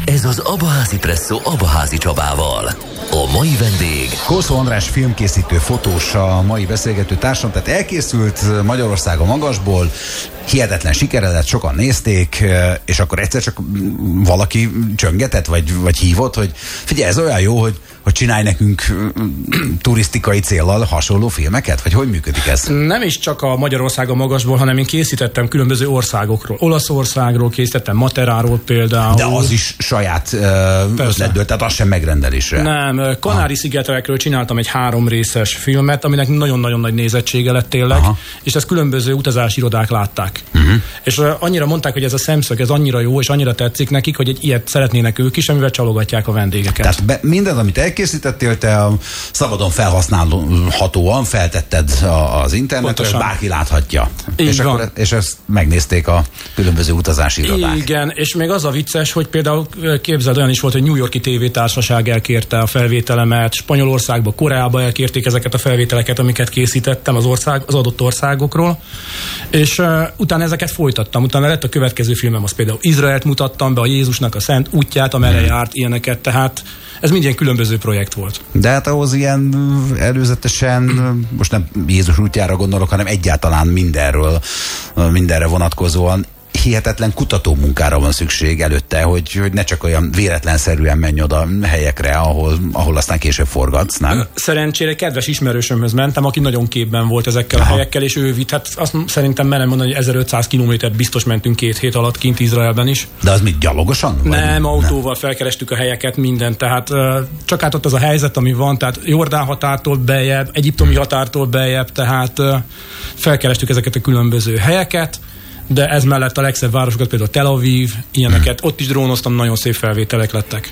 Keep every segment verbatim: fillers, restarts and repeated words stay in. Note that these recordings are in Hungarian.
Ez az Abaházi Presszó Abaházi Csabával. A mai vendég... Kószó András filmkészítő, fotós a mai beszélgető társam, tehát elkészült Magyarország a magasból, hihetetlen sikere lett, sokan nézték, és akkor egyszer csak valaki csöngetett, vagy, vagy hívott, hogy figyelj, ez olyan jó, hogy, hogy csinálj nekünk turisztikai céllal hasonló filmeket? Vagy hogy működik ez? Nem is csak a Magyarország a magasból, hanem én készítettem különböző országokról. Olaszországról készítettem, Materáról például. De az is saját uh, ötletből, tehát az sem megrendelésre. Nem, Kanári-szigetekről csináltam egy három részes filmet, aminek nagyon-nagyon nagy nézettsége lett tényleg, aha, és ezt különböző utazási irodák látták. Uh-huh. És annyira mondták, hogy ez a szemszög, ez annyira jó, és annyira tetszik nekik, hogy egy ilyet szeretnének ők is, amivel csalogatják a vendégeket. Tehát be, minden, amit elkészítettél, te a szabadon felhasználhatóan feltetted az internetre, bárki láthatja. És, akkor, és ezt megnézték a különböző utazási irodák. Igen, és még az a vicces, hogy például képzeld, olyan is volt, hogy New York-i tévétársaság elkérte a felvételemet, Spanyolországba, Koreába elkérték ezeket a felvételeket, amiket készítettem az, ország, az adott országokról, és uh, utána ezeket folytattam. Utána lett a következő filmem, az például Izraelt mutattam be, a Jézusnak a szent útját, amerre hmm. járt, ilyeneket, tehát ez mind ilyen különböző projekt volt. De hát ahhoz ilyen előzetesen, most nem Jézus útjára gondolok, hanem egyáltalán mindenről, mindenre vonatkozóan hihetetlen kutatómunkára van szükség előtte, hogy, hogy ne csak olyan véletlenszerűen menj oda helyekre, ahol, ahol aztán később forgatsz, nem? Szerencsére kedves ismerősömhöz mentem, aki nagyon képben volt ezekkel aha. a helyekkel, és ő vitt, hát azt szerintem merem mondani, hogy ezerötszáz kilométert biztos mentünk két hét alatt kint Izraelben is. De az mit, gyalogosan? Nem, autóval nem. Felkerestük a helyeket, mindent, tehát csak hát ott az a helyzet, ami van, tehát Jordán határtól beljebb, egyiptomi hmm. határtól beljebb, tehát felkerestük ezeket a különböző helyeket, de ez mellett a legszebb városokat, például Tel Aviv, ilyeneket, ott is drónoztam, nagyon szép felvételek lettek.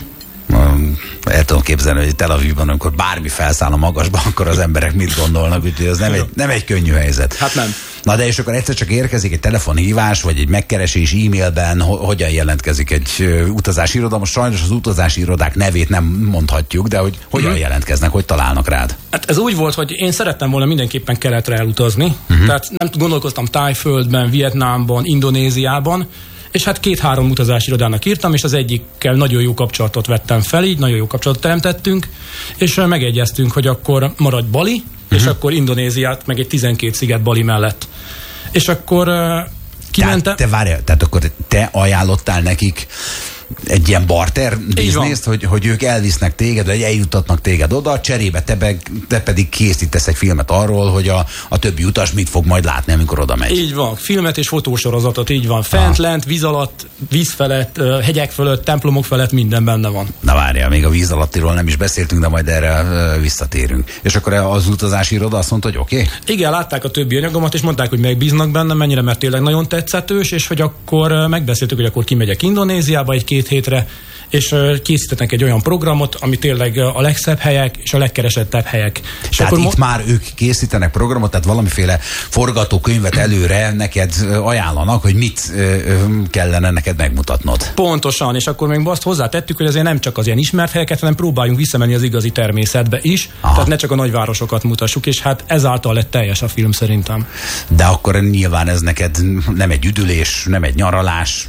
El tudom képzelni, hogy Tel Avivban, amikor bármi felszáll a magasba, akkor az emberek mit gondolnak, úgyhogy ez nem egy, nem egy könnyű helyzet. Hát nem. Na de és akkor egyszer csak érkezik egy telefonhívás, vagy egy megkeresés e-mailben, ho- hogyan jelentkezik egy uh, utazási iroda. Most sajnos az utazási irodák nevét nem mondhatjuk, de hogy hogyan uh-huh. jelentkeznek, hogy találnak rád? Hát ez úgy volt, hogy én szerettem volna mindenképpen keletre elutazni, uh-huh. tehát nem gondolkoztam Tájföldben, Vietnámban, Indonéziában, és hát két-három utazási irodának írtam, és az egyikkel nagyon jó kapcsolatot vettem fel, így nagyon jó kapcsolatot teremtettünk, és megegyeztünk, hogy akkor maradj Bali, uh-huh. és akkor Indonéziát, meg egy tizenkét sziget Bali mellett. És akkor uh, kimentem... Tehát te várjál, tehát akkor te ajánlottál nekik egy ilyen barter bizniszt, hogy, hogy ők elvisznek téged, vagy eljutatnak téged oda, cserébe te, be, te pedig készítesz egy filmet arról, hogy a, a többi utas mit fog majd látni, amikor oda megy. Így van, filmet és fotósorozatot, így van. Fent, lent, víz alatt, víz felett, hegyek fölött, templomok felett, minden benne van. Na várjál, még a víz alattiról nem is beszéltünk, de majd erre visszatérünk. És akkor az utazási iroda azt mondta, hogy oké? Okay? Igen, látták a többi anyagomat, és mondták, hogy megbíznak benne, mennyire, mert tényleg nagyon tetszetős, és hogy akkor megbeszéltük, hogy akkor kimegyek Indonéziába egy két hétre, és készítettek egy olyan programot, ami tényleg a legszebb helyek és a legkeresettebb helyek. És tehát akkor itt mo- már ők készítenek programot, tehát valamiféle forgatókönyvet előre neked ajánlanak, hogy mit kellene neked megmutatnod. Pontosan, és akkor még azt hozzátettük, hogy azért nem csak az ilyen ismert helyeket, hanem próbáljunk visszamenni az igazi természetbe is, aha. tehát ne csak a nagyvárosokat mutassuk, és hát ezáltal lett teljes a film szerintem. De akkor nyilván ez neked nem egy üdülés, nem egy nyaralás.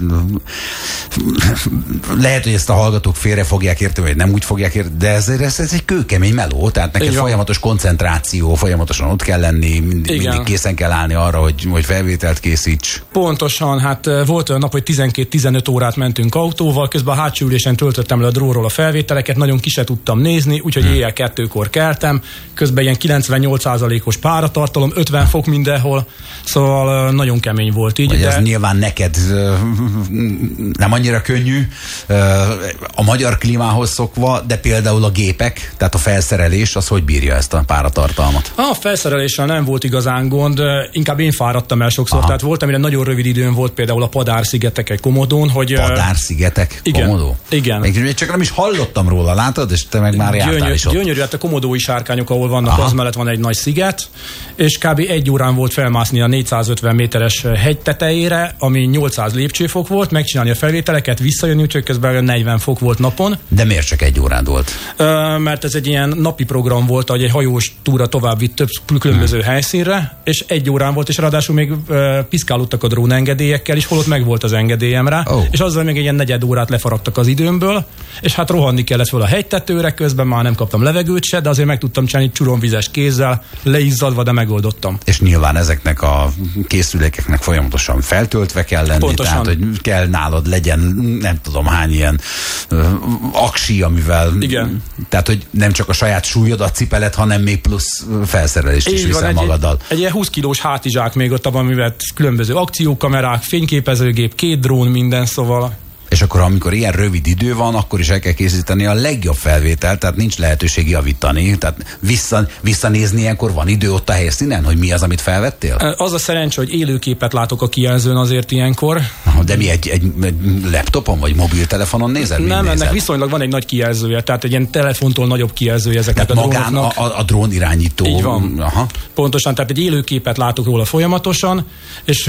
Lehet, hogy ezt a hallgatók félre fogják érteni, vagy nem úgy fogják érteni, de ez, ez, ez egy kőkemény meló, tehát neked igen. folyamatos koncentráció, folyamatosan ott kell lenni, mindig, mindig készen kell állni arra, hogy, hogy felvételt készíts. Pontosan, hát volt olyan nap, hogy tizenkét-tizenöt órát mentünk autóval, közben a hátsó ülésen töltöttem le a dróról a felvételeket, nagyon ki se tudtam nézni, úgyhogy hmm. éjjel kettőkor keltem, közben ilyen kilencvennyolc százalékos páratartalom, ötven fok mindenhol, szóval nagyon kemény volt így. De... ez nyilván neked nem annyira könnyű, a magyar klímához szokva, de például a gépek, tehát a felszerelés, az hogy bírja ezt a páratartalmat? A felszereléssel nem volt igazán gond, inkább én fáradtam el sokszor, aha. tehát volt, amire nagyon rövid időn volt például a Padár-szigetek egy Komodón, hogy... Padár-szigetek? Igen. Komodó? Igen. Még csak nem is hallottam róla, látod? És te meg már jártál gyönyör, is ott. Gyönyörű, hát a komodói sárkányok, ahol vannak, aha. az mellett van egy nagy sziget, és kb. egy órán volt felmászni a négyszázötven méteres hegy tetejére, ami nyolcszáz lépcsőfok volt, megcsinálni a felvételeket, felkeleket visszajönni, úgyhogy közben negyven fok volt napon. De miért csak egy órád volt? Ö, mert ez egy ilyen napi program volt, hogy egy hajós túra tovább vitt több különböző hmm. helyszínre, és egy órán volt, és ráadásul még ö, piszkálódtak a drónengedélyekkel, és holott meg volt az engedélyem rá, oh. és azzal még egy ilyen negyed órát lefaragtak az időmből, és hát rohanni kellett föl a hegytetőre, közben már nem kaptam levegőt se, de azért meg tudtam csinálni csuromvizes kézzel, leizzadva, de megoldottam. És nyilván ezeknek a készülékeknek folyamatosan feltöltve kell lenni, pontosan. Tehát hogy kell nálad legyen nem tudom hány ilyen uh, aksi, amivel igen. Tehát, hogy nem csak a saját súlyodat cipeled, hanem még plusz felszerelést is viszel magaddal. Egy, egy ilyen húsz kilós hátizsák még ott, amivel különböző akciókamerák, fényképezőgép, két drón, minden, szóval. És akkor, amikor ilyen rövid idő van, akkor is el kell készíteni a legjobb felvételt, tehát nincs lehetőség javítani, tehát vissza, visszanézni ilyenkor van idő ott a helyszínen, hogy mi az, amit felvettél? Az a szerencsé, hogy élőképet látok a kijelzőn azért ilyenkor. De mi egy, egy, egy laptopon vagy mobiltelefonon nézed? Nem, nézed? Ennek viszonylag van egy nagy kijelzője, tehát egy ilyen telefontól nagyobb kijelzője ezeknek tehát a magán drónoknak. A, a, a drón irányító. Így van. Aha. Pontosan, tehát egy élőképet látok róla folyamatosan, és uh,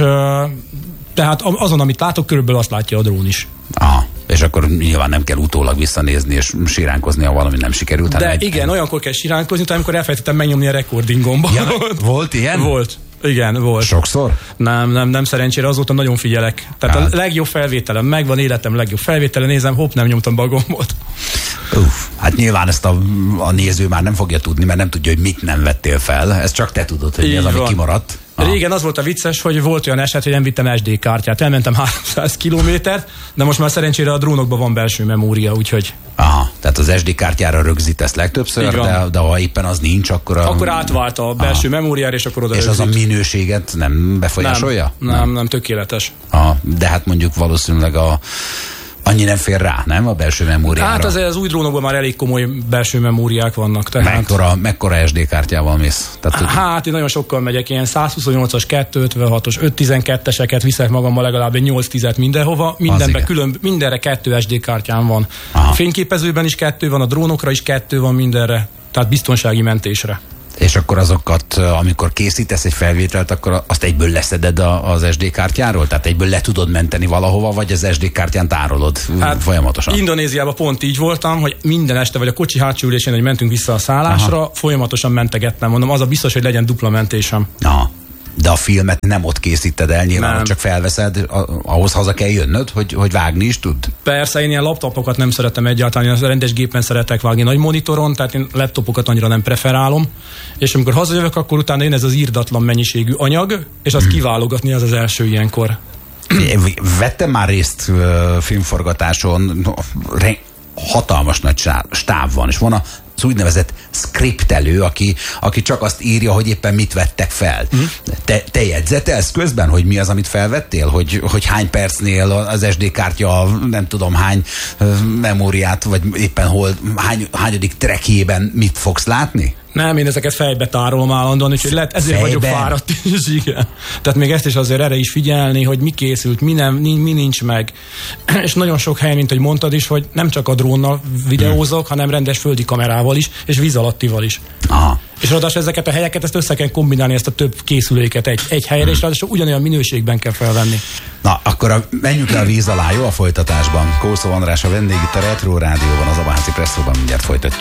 tehát azon, amit látok, körülbelül azt látja a drón is. Aha. És akkor nyilván nem kell utólag visszanézni és siránkozni, ha valami nem sikerült. De egy, igen, egy... olyankor kell siránkozni, tehát amikor elfelejtettem megnyomni a recording gombot. Ja, volt ilyen? Volt. Igen, volt. Sokszor? Nem, nem, nem szerencsére, azóta nagyon figyelek. Tehát hát. A legjobb felvételem megvan, életem legjobb felvétele, nézem, hopp, nem nyomtam be a gombot. Uff, hát nyilván ezt a, a néző már nem fogja tudni, mert nem tudja, hogy mit nem vettél fel. Ezt csak te tudod, hogy így mi az, ami van. Kimaradt. Aha. Régen az volt a vicces, hogy volt olyan eset, hogy nem vittem es dé kártyát. Elmentem háromszáz kilométert, de most már szerencsére a drónokban van belső memória, úgyhogy... Aha, tehát az es dé kártyára rögzítesz legtöbbször, de, de ha éppen az nincs, akkor... A... Akkor átvált a belső aha. memóriára, és akkor oda És rögzít. az a minőséget nem befolyásolja? Nem, nem, nem tökéletes. Aha, de hát mondjuk valószínűleg a... Annyi nem fér rá, nem? A belső memóriára. Hát azért az új drónokban már elég komoly belső memóriák vannak. Tehát... Mekkora, mekkora es dé kártyával mész? Tehát, hát én nagyon sokkal megyek, ilyen százhuszonnyolcas, kétszázötvenhatos, ötszáztizenketteseket viszek magammal legalább egy nyolc-tízet mindenhova. Mindenbe külön, mindenre kettő es dé kártyám van. Aha. A fényképezőben is kettő van, a drónokra is kettő van mindenre. Tehát biztonsági mentésre. És akkor azokat, amikor készítesz egy felvételt, akkor azt egyből leszeded az es dé kártyáról? Tehát egyből le tudod menteni valahova, vagy az es dé kártyán tárolod hát folyamatosan? Indonéziában pont így voltam, hogy minden este, vagy a kocsi hátsó ülésén, hogy mentünk vissza a szállásra, aha. folyamatosan mentegettem. Mondom, az a biztos, hogy legyen dupla mentésem. Aha. De a filmet nem ott készíted el, nyilván, nem. Csak felveszed, ahhoz haza kell jönnöd, hogy, hogy vágni is tud? Persze, én ilyen laptopokat nem szeretem egyáltalán, én a rendes gépen szeretek vágni nagy monitoron, tehát én laptopokat annyira nem preferálom, és amikor hazajövök, akkor utána jön ez az írdatlan mennyiségű anyag, és azt hmm. kiválogatni az az első ilyenkor. Vettem már részt uh, filmforgatáson, hatalmas nagy stáb van, és van a az úgynevezett skriptelő, aki, aki csak azt írja, hogy éppen mit vettek fel. Mm. Te, te jegyzetelsz közben, hogy mi az, amit felvettél? Hogy, hogy hány percnél az es dé kártya, nem tudom hány memóriát, vagy éppen hol, hány, hányadik trackjében mit fogsz látni? Nem, én ezeket fejbe tárolom állandóan, úgyhogy lehet, ezért fejben? vagyok fáradt is, igen. Tehát még ezt is azért erre is figyelni, hogy mi készült, mi, nem, mi nincs meg. És nagyon sok helyen, mint hogy mondtad is, hogy nem csak a drónnal videózok, hmm. hanem rendes földi kamerával is, és víz alattival is. Aha. És ráadásul ezeket a helyeket, ezt össze kell kombinálni, ezt a több készüléket egy, egy helyre, hmm. és ráadásul ugyanolyan minőségben kell felvenni. Na, akkor a, menjünk el a víz alá, jó, a folytatásban. Kószó András a vendég itt a Retro Rádióban, az Abaházi Presszóban, mindjárt folytatjuk.